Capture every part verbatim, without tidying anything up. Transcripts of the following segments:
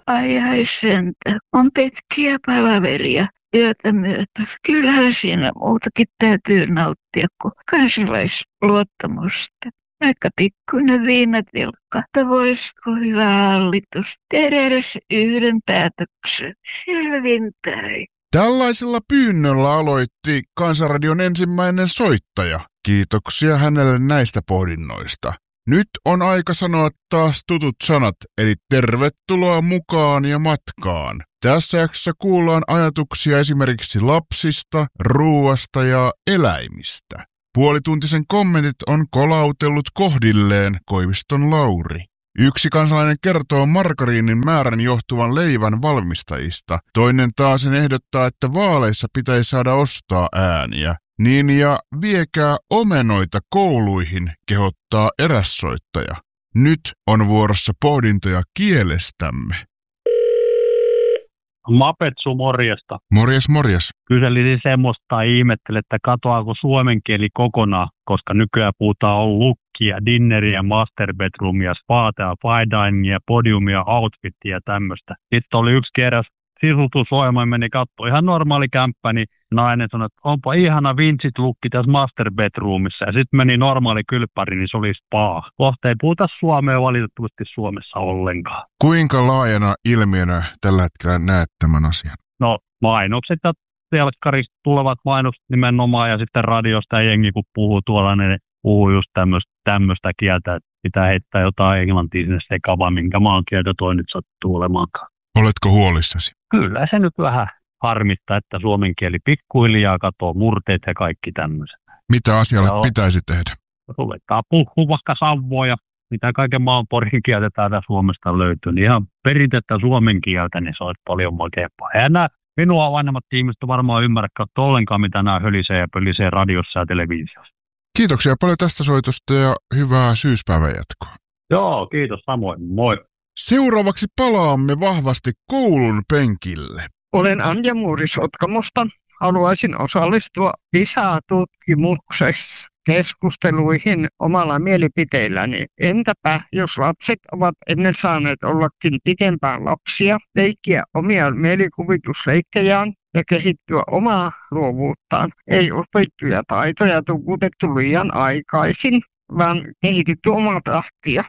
Ai ai sentä, on pitkiä palaveria yötä myötä. Kyllähän siinä muutakin täytyy nauttia kuin kansalaisluottamusta. Aika pikkuinen viinatilkka, että voisiko hyvä hallitus tehdä edes yhden päätöksen selvinpäin. Tällaisella pyynnöllä aloitti Kansanradion ensimmäinen soittaja. Kiitoksia hänelle näistä pohdinnoista. Nyt on aika sanoa taas tutut sanat, eli tervetuloa mukaan ja matkaan. Tässä jaksossa kuullaan ajatuksia esimerkiksi lapsista, ruuasta ja eläimistä. Puolituntisen kommentit on kolautellut kohdilleen Koiviston Lauri. Yksi kansalainen kertoo margariinin määrän johtuvan leivän valmistajista. Toinen taas ehdottaa, että vaaleissa pitäisi saada ostaa ääniä. Niin ja viekää omenoita kouluihin, kehottaa eräs soittaja. Nyt on vuorossa pohdintoja kielestämme. Mapetsu, morjesta. Morjes, morjes. Kyselisin semmoista tai ihmettelen, että katoaako suomen kieli kokonaan, koska nykyään puhutaan on lukkia, dinneriä, master bedroomia, spaatea, fine diningia, podiumia, outfitia ja tämmöistä. Sitten oli yksi kerran sisustusohjelma, meni katsoa ihan normaali kämppä, niin nainen sanoi, että onpa ihana vinssit-lukki tässä master bedroomissa. Ja sitten meni normaali kylppäri, niin se oli spa. Kohta ei puhuta suomea valitettavasti Suomessa ollenkaan. Kuinka laajana ilmiönä tällä hetkellä näet tämän asian? No mainokset ja telkkarista tulevat mainokset nimenomaan ja sitten radiosta ja jengi kun puhuu tuolla, niin puhuu just tämmöistä kieltä, että pitää heittää jotain englantia sinne sekavaa, minkä maan kieltä toi nyt sattuu olemaankaan. Oletko huolissasi? Kyllä se nyt vähän harmittaa, että suomen kieli pikkuhiljaa katoo murteet ja kaikki tämmöiset. Mitä asialle Joo. pitäisi tehdä? Ruvetaan puhua vaikka savoja, mitä kaiken maan porin kieltä täältä Suomesta löytyy. Niin ihan perintettä suomen kieltä, niin se olisi paljon makeampaa. Ja nämä minua vanhemmat ihmiset varmaan ymmärrä ollenkaan, mitä nämä hölisee ja pölisee radiossa ja televisiossa. Kiitoksia paljon tästä soitosta ja hyvää syyspäivän jatkoa. Joo, kiitos samoin. Moi. Seuraavaksi palaamme vahvasti koulun penkille. Olen Anja Muuri Sotkamosta. Haluaisin osallistua PISA-tutkimuksessa keskusteluihin omalla mielipiteilläni. Entäpä, jos lapset ovat ennen saaneet ollakin pitempään lapsia, leikkiä omia mielikuvitusleikkejään ja kehittyä omaa luovuuttaan. Ei opittuja taitoja tukutettu liian aikaisin, vaan kehitetty omaa tahtia.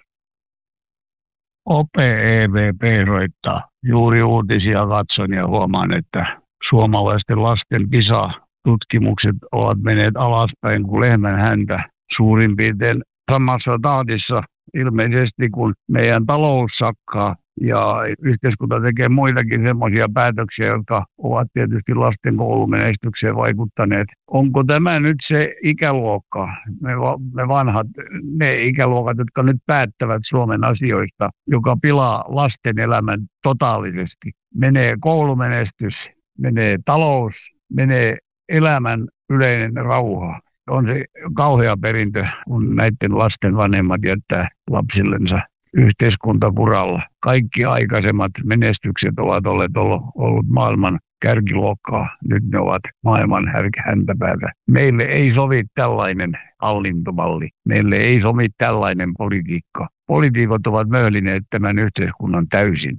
O P E V P soittaa. Juuri uutisia katson ja huomaan, että suomalaisten lasten PISA-tutkimukset ovat menneet alaspäin kuin lehmän häntä suurin piirtein samassa tahdissa. Ilmeisesti kun meidän talous sakkaa ja yhteiskunta tekee muitakin semmoisia päätöksiä, jotka ovat tietysti lasten koulumenestykseen vaikuttaneet. Onko tämä nyt se ikäluokka, me, me vanhat, ne ikäluokat, jotka nyt päättävät Suomen asioista, joka pilaa lasten elämän totaalisesti? Menee koulumenestys, menee talous, menee elämän yleinen rauha. On se kauhea perintö, kun näiden lasten vanhemmat jättää lapsillensa yhteiskuntakuralla. Kaikki aikaisemmat menestykset ovat olleet ollut maailman kärkiluokkaa. Nyt ne ovat maailman häntäpäätä. Meille ei sovi tällainen hallintomalli. Meille ei sovi tällainen politiikka. Poliitikot ovat möhlineet tämän yhteiskunnan täysin.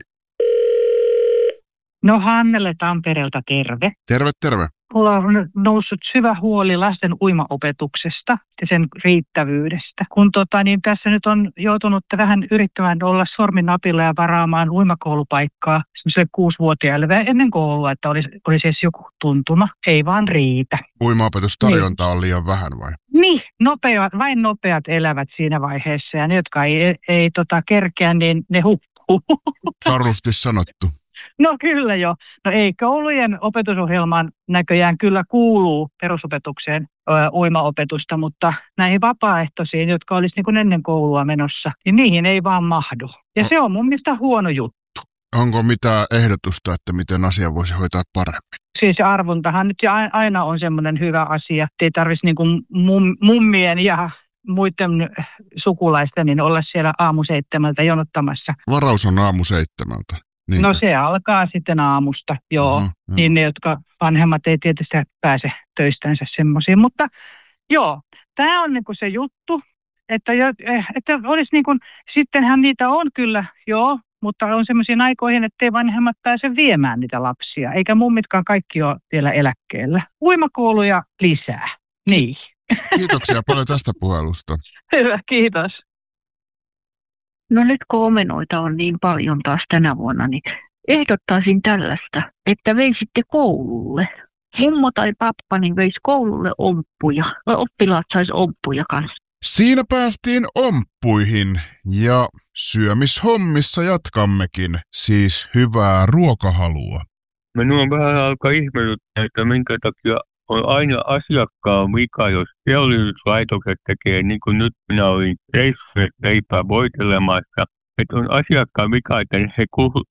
No Hannele Tampereelta terve. Terve, terve. Mulla on noussut syvä huoli lasten uimaopetuksesta ja sen riittävyydestä. Kun tota, niin tässä nyt on joutunut vähän yrittämään olla sorminapilla ja varaamaan uimakoulupaikkaa semmoiselle kuusivuotiaille ennen koulua, että olisi, olisi edes joku tuntuma. Ei vaan riitä. Uimaopetustarjonta niin on liian vähän vai? Niin, nopeat, vain nopeat elävät siinä vaiheessa ja ne, jotka ei, ei, ei tota, kerkeä, niin ne huppuu. Karusti sanottu. No kyllä jo. No ei, koulujen opetusohjelman näköjään kyllä kuuluu perusopetukseen ö, uimaopetusta, mutta näihin vapaaehtoisiin, jotka olisi niin kuin ennen koulua menossa, niin niihin ei vaan mahdu. Ja se on mun mielestä huono juttu. Onko mitään ehdotusta, että miten asia voisi hoitaa paremmin? Siis arvontahan nyt aina on semmoinen hyvä asia, että ei tarvitsisi niin kuin mum, mummien ja muiden sukulaisten niin olla siellä aamu seitsemältä jonottamassa. Varaus on aamu seitsemältä. Niin. No se alkaa sitten aamusta, joo. Uh-huh, niin ne, jotka vanhemmat ei tietysti pääse töistänsä semmoisiin. Mutta joo, tämä on niinku se juttu, että, että olisi niinku, sittenhän niitä on kyllä, joo, mutta on sellaisiin aikoihin, ettei vanhemmat pääse viemään niitä lapsia, eikä mummitkaan kaikki ole vielä eläkkeellä. Uimakouluja lisää. Niin. Kiitoksia paljon tästä puhelusta. Hyvä, kiitos. No nyt kun omenoita on niin paljon taas tänä vuonna, niin ehdottaisin tällaista, että veisitte koululle. Mummo tai pappa niin veisi koululle omppuja. Oppilaat sais omppuja kanssa. Siinä päästiin omppuihin ja syömishommissa jatkammekin, siis hyvää ruokahalua. Minua vähän alkaa ihmetyttää, että minkä takia on aina asiakkaan vika, jos teollisuuslaitokset tekee niin kuin nyt minä olin reissussa leipää voitelemassa. Että on asiakkaan vika, että he